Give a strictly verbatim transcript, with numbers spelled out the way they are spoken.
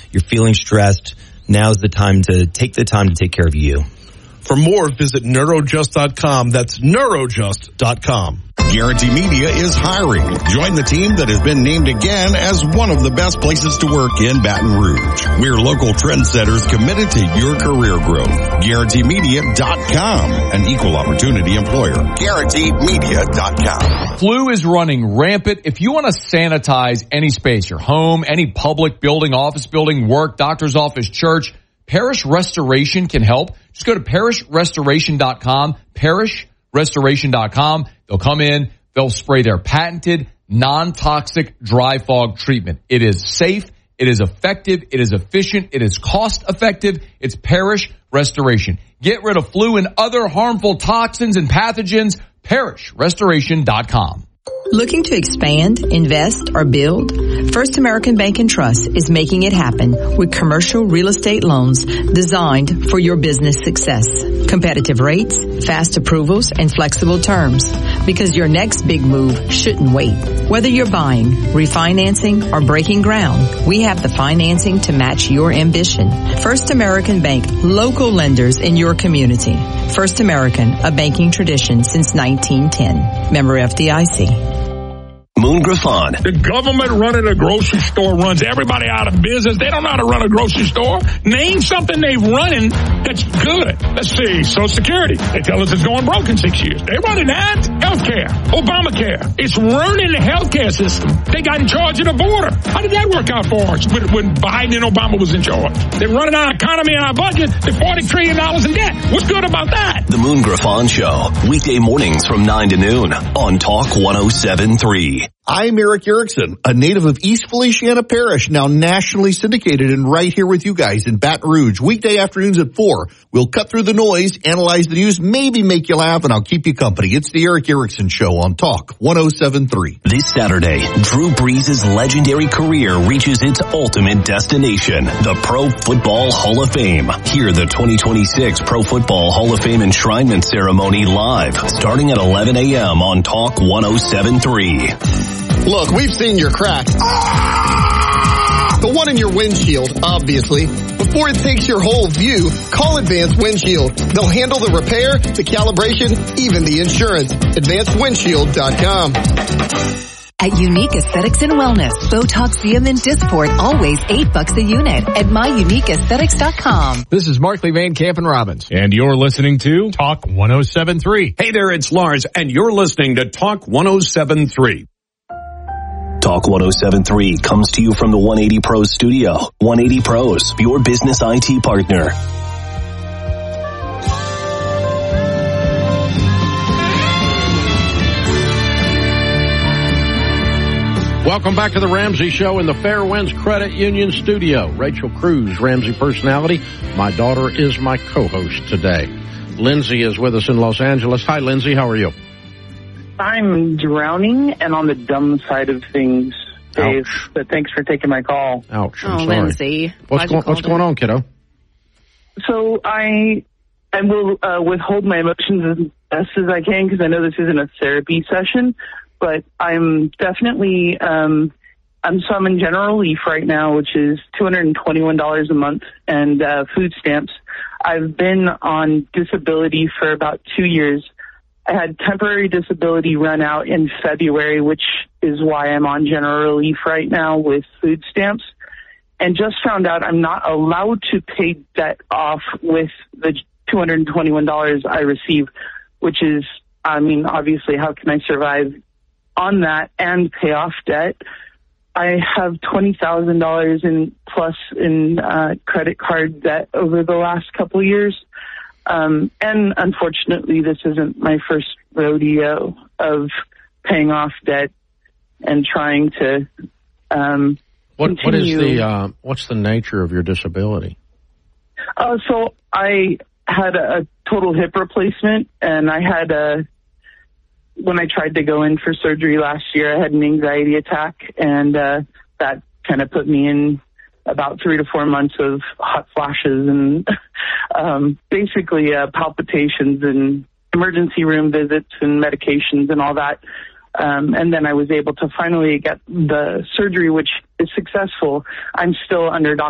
you're feeling stressed, now's the time to take the time to take care of you. For more, visit neurojust dot com. That's neurojust dot com. Guarantee Media is hiring. Join the team that has been named again as one of the best places to work in Baton Rouge. We're local trendsetters committed to your career growth. Guarantee Media dot com, an equal opportunity employer. Guarantee Media dot com. Flu is running rampant. If you want to sanitize any space, your home, any public building, office building, work, doctor's office, church, Parish Restoration can help. Just go to parish restoration dot com, parish restoration dot com. They'll come in, they'll spray their patented non-toxic dry fog treatment. It is safe, it is effective, it is efficient, it is cost effective. It's Parish Restoration. Get rid of flu and other harmful toxins and pathogens, parish restoration dot com. Looking to expand, invest, or build? First American Bank and Trust is making it happen with commercial real estate loans designed for your business success. Competitive rates, fast approvals, and flexible terms. Because your next big move shouldn't wait. Whether you're buying, refinancing, or breaking ground, we have the financing to match your ambition. First American Bank, local lenders in your community. First American, a banking tradition since nineteen ten. Member F D I C. Moon Griffon. The government running a grocery store runs everybody out of business. They don't know how to run a grocery store. Name something they've running that's good. Let's see. Social Security. They tell us it's going broke in six years. They're running that. Healthcare. Obamacare. It's ruining the healthcare system. They got in charge of the border. How did that work out for us when, when Biden and Obama was in charge? They're running our economy and our budget. They're forty trillion dollars in debt. What's good about that? The Moon Griffon Show. Weekday mornings from nine to noon on Talk one oh seven point three. I'm Eric Erickson, a native of East Feliciana Parish, now nationally syndicated and right here with you guys in Baton Rouge. Weekday afternoons at four. We'll cut through the noise, analyze the news, maybe make you laugh, and I'll keep you company. It's the Eric Erickson Show on Talk one oh seven point three. This Saturday, Drew Brees' legendary career reaches its ultimate destination, the Pro Football Hall of Fame. Hear the twenty twenty-six Pro Football Hall of Fame enshrinement ceremony live, starting at eleven a.m. on Talk one oh seven point three. Look, we've seen your crack. Ah! The one in your windshield, obviously. Before it takes your whole view, call Advanced Windshield. They'll handle the repair, the calibration, even the insurance. advanced windshield dot com. At Unique Aesthetics and Wellness, Botox, Xeum, and Dysport, always eight bucks a unit at my unique aesthetics dot com. This is Markley Van Camp and Robbins. And you're listening to Talk one oh seven point three. Hey there, it's Lars, and you're listening to Talk one oh seven point three. Talk one oh seven point three comes to you from the one eighty Pros studio. one eighty Pros, your business I T partner. Welcome back to the Ramsey Show in the Fairwinds Credit Union studio. Rachel Cruz, Ramsey personality. My daughter is my co-host today. Lindsay is with us in Los Angeles. Hi, Lindsay. How are you? I'm drowning and on the dumb side of things, Dave. Ouch. But thanks for taking my call. Ouch. I'm oh, sorry. Lindsay. What's, go- what's going on, kiddo? So I, I will uh, withhold my emotions as best as I can because I know this isn't a therapy session, but I'm definitely, um, I'm, so I'm in general relief right now, which is two hundred twenty-one dollars a month and uh, food stamps. I've been on disability for about two years. I had temporary disability run out in February, which is why I'm on general relief right now with food stamps, and just found out I'm not allowed to pay debt off with the two hundred twenty-one dollars I receive, which is, I mean, obviously, how can I survive on that and pay off debt? I have twenty thousand dollars in plus in uh, credit card debt over the last couple of years. Um, and unfortunately, this isn't my first rodeo of paying off debt and trying to um, what, continue. What is the uh, what's the nature of your disability? Uh, so I had a, a total hip replacement, and I had a when I tried to go in for surgery last year, I had an anxiety attack, and uh, that kind of put me in about three to four months of hot flashes and um, basically uh, palpitations and emergency room visits and medications and all that. Um, and then I was able to finally get the surgery, which is successful. I'm still under doctor